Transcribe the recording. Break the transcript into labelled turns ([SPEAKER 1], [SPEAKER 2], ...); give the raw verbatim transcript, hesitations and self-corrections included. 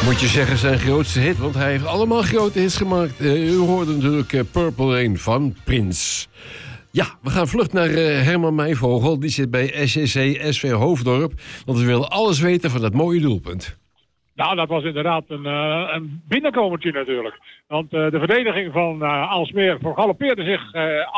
[SPEAKER 1] Moet je zeggen zijn grootste hit, want hij heeft allemaal grote hits gemaakt. Uh, u hoorde natuurlijk uh, Purple Rain van Prince. Ja, we gaan vlucht naar uh, Herman Meijvogel. Die zit bij S C C S V Hoofddorp. Want we willen alles weten van dat mooie doelpunt.
[SPEAKER 2] Nou, dat was inderdaad een, uh, een binnenkomertje natuurlijk. Want uh, de verdediging van uh, Aalsmeer vergalopeerde zich uh,